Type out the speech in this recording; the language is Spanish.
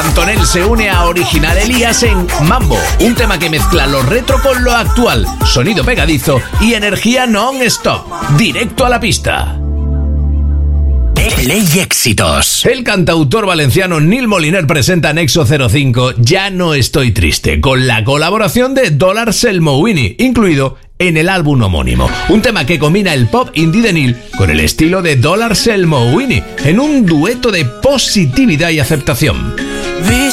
Antonel se une a Original Elías en Mambo, un tema que mezcla lo retro con lo actual, sonido pegadizo y energía non-stop. Directo a la pista. Play Éxitos. El cantautor valenciano Nil Moliner presenta Nexo 05 Ya no estoy triste, con la colaboración de Dollar Selmowini, incluido en el álbum homónimo. Un tema que combina el pop indie de Nil con el estilo de Dollar Selmowini en un dueto de positividad y aceptación.